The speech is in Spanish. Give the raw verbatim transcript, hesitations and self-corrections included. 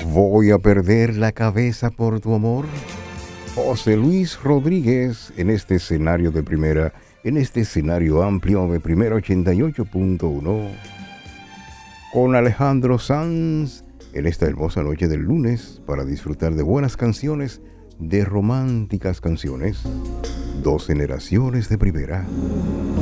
Voy a perder la cabeza por tu amor. José Luis Rodríguez en este escenario de primera, en este escenario amplio de Primera ochenta y ocho punto uno. Con Alejandro Sanz en esta hermosa noche del lunes para disfrutar de buenas canciones, de románticas canciones. Dos generaciones de primera.